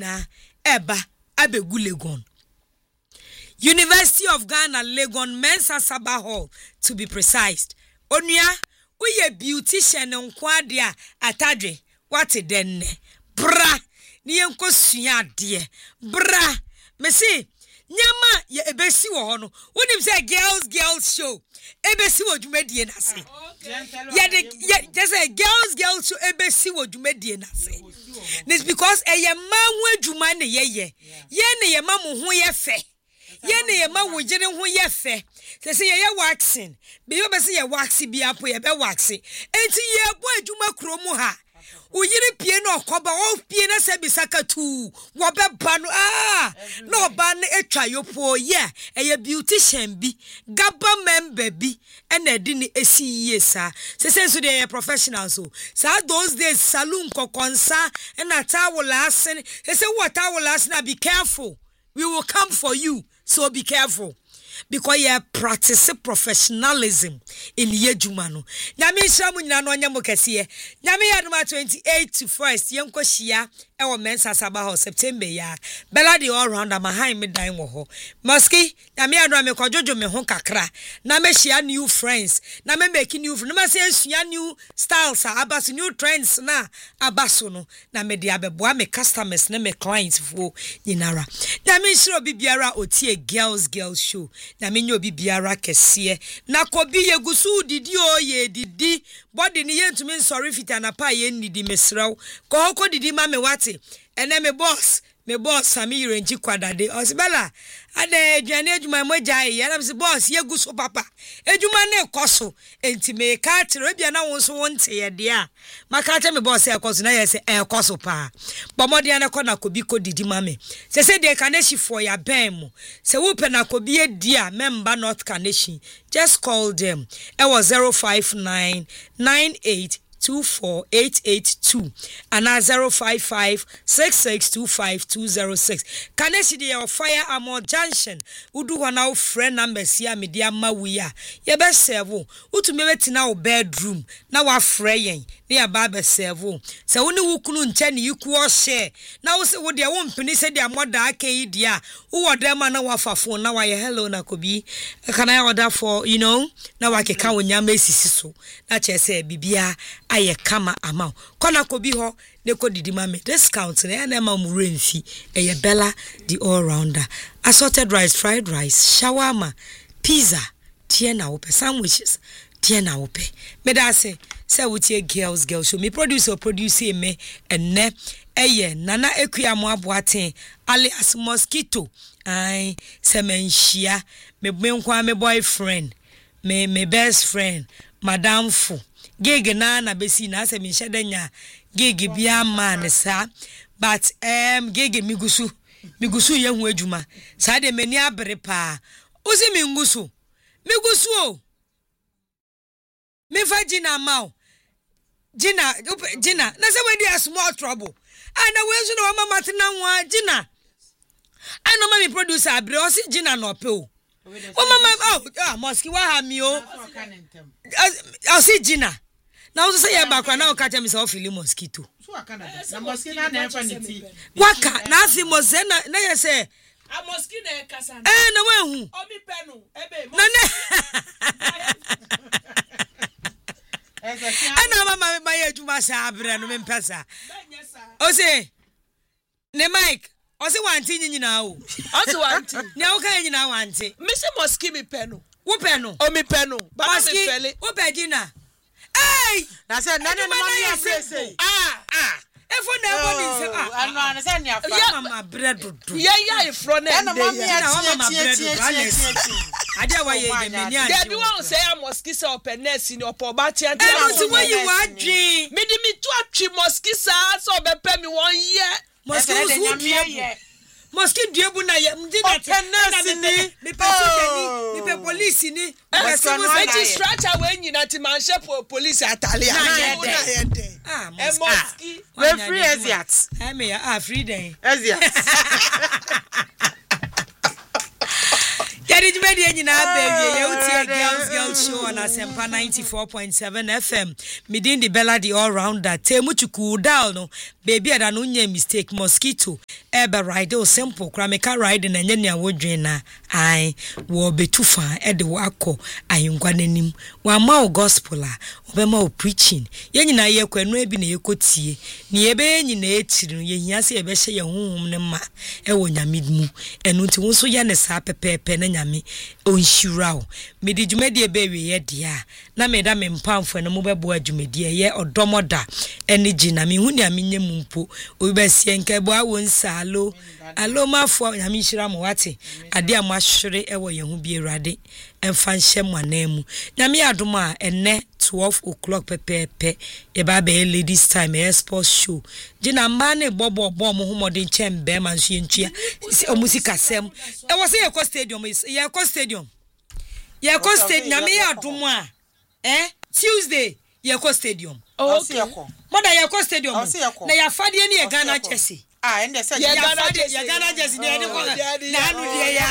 nyina eba abegu Legon. University of Ghana Legon Mensa Sabah Hall to be precise. Onua uye beautician nkwade a atadwe wate denne bra ni yenko sua ade bra mesi nyama ye ebesi wo ho no wonim say girls show ebesi wo dwumadie na se ye say girls show ebesi wo dwumadie na se. This because eye manwo adwuma ne ye ne ye ma mo ho ye fe ye ne ye ma wo gire ho ye fe say ye waxing be yo be say ye wax bi apo ye be wax enti ye bo adwuma kromu ha uyiri pie no okoba o pie na se bisaka tu wo be ba no no ba na etwa yopo ye eye beautician bi gaba member bi na edi ni esi yie sa se so dey professional so those days saloon kokonsa na towel asen say what towel asen be careful, we will come for you, so be careful. Because you practice professionalism in yejuma no. Nyame hiramu nyina no anya mokese. Nyame yaduma 28 to 1st yenko hia e wo Mensa Sabah Hall September ya. Bella the all round behind me dan wo ho. Moski nyame yaduma me kwadwojo me ho kakra. Na me hia new friends. Na me make new friends. Na me say sua new styles abaso new trends na abaso no. Na me de abeboa me customers na me clients fo nyinara. Nyame hira bibiara otie girls show. Na me nyo bibiara kese na kobi yegusu didi o ye didi body ni yentumi nsori fita na pa ye nidi mesrew ko didi ma me wate ene me boss Sami Renji kwadade osibela ade adwane adwuma moja ye na me boss yegusu papa adwuma na ekoso enti me ka tire bia na won so wonte ye de a maka ta me boss ekoso na ye se ekoso pa bomode na ko na kobi ko didi ma me se de kaneshi for ya ben mu se wo pe na kobi edi a member North Kaneshi, just call them. It was 05998248882 and 05566252206. Kaneshi de your fire ammo junction. Udu wana friend numbers here media mawuya. Ye be servo. Utu meweti na bedroom. Na wa freyen. Ni ababa servo. Se woni wukunu ncheni yuku share. Na wo se wo de wo mpini se de amoda aka yi dia. Wo dem na wa fafo na wa ye hello na kobi. Can I order for, na wa keka wonyama esisi so. Na che se bibia aye kama amount. Kona kobi ho ne ko didi mame discount na ma mu renfi eye Bella the all rounder. Assorted rice, fried rice, shawarma, pizza, tie na wo sandwiches, tie na wo pe. Me da say wutie girls so me producer me enne eye Nana Ekuamo Aboaten alias Mosquito ai semenhia me benkwa me boyfriend me best friend madam fu gig na besi na se me hyedanya gig bia man sa but gig migusu ye hu adwuma sa de mani abere pa osi migusu o me fa Gina mau Gina na se we dey small trouble and we so no mama tena wa Gina I know my producer abre o si Gina no pe o mama Moski wa ha mi o o si Gina na o say ya bakwa na o ka tell me say o feel mosquito so akana na mosquito na efa ni ti waka na afi mo ze na ye say a mosquito na kasa na wa hu o mi pe no ebe na ana mama my adwuma sa abre no me mpesa o say ne Mike o say wanti nyina o say wanti ne o kan nyina wanti me say mosquito mi pe no wo pe no o mi pe no ba me fele wo pe Gina hey na say na mama ya say efo na ebo ni se ano na say ni afa mama bread do ya ifro na na mama ya mama bread do ade wa ye de meni ade there be one say mosquito open nurse ni opo ba tia ade so we you adwin me di mi tu atwi mosquito so be pe mi won ye mosquito diebu na ye mdi na nurse ni me pe police ni e stretcher we nyina ti man shape police atale na ye de mosquito we free Asiats me ya free den Asiats Yadi jumedi nyina baby ye utie girls show on Asempa 94.7 FM. Midin the Bella the all rounder. Temu chuku down no baby ada no nya mistake mosquito. Ebe ride o simple krameka ride na nya nya wodwen na ai wo betufa e de wako ayinkwa nanim. Wa ma gospel a obema o preaching. Ye nyina ye kwanu abi na ye kotie. Ni ebe nyina etiri no ye hia se ebe hye ye honhom ne ma e wo nyamedmu. Enu ti wo so ye ne sa pepepe na nyame onhirawo. Medi dwumadi ebe we ye dia. Na me da me mpamfo na mo bebo adwumadi ye odomoda ene gina me hu ni amenye mumpo. Obi ba sie nkebo awo nsa alo mafo nyame nhira mo wate. Ade amahwere e wo ye hu bi Awurade emfa nhye mwanam. Nyame adom a enne 12 o'clock pepepe e ba be ladies time sports show gina mane bobo mo humodin chembe man so yentua omusika sem e wo se ye stadium nyame ya adom a Tuesday ye stadium okay moda ye stadium na ya fade ni ye Ghana Jersey ende se ya Ghana Jersey de ko na anu de ya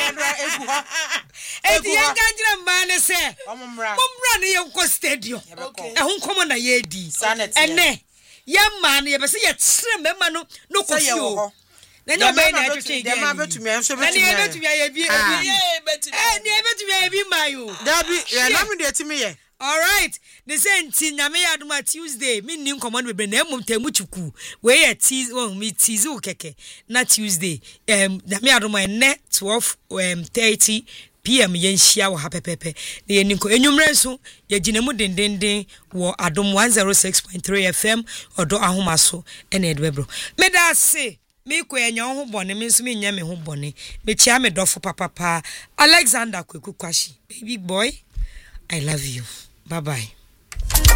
eti ye ganjira mbane se mommra ne ye stadium ehun komo na ye di ene ye man ye be se ye tre mema no kofio na nyo be na atwetwe de ma betumi enso betumi na ye betumi ye bi ni ye betumi ye bi mayo dabi ye na me de timi ye. All right, the same thing nyame ya adoma Tuesday me nim command be na emum temu chuku we ye tease me tease o keke na Tuesday nyame adoma ene 12:30 PM ye nhia wo ha pepepe na ye ninko enwumre nso ye ginemu dendenden wo adom 106.3 FM odo ahomaso ene edbebro me da se me ko enya ho bone me nso me nya me ho bone me chia me dofo papa Alexander Kwekukwashi baby boy I love you. Bye-bye.